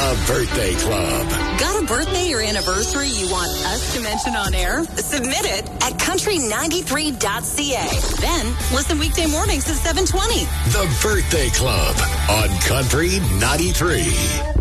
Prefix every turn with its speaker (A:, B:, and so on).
A: The Birthday Club.
B: Got a birthday or anniversary you want us to mention on air? Submit it at country93.ca. Then listen weekday mornings at 7:20.
A: The Birthday Club on Country 93.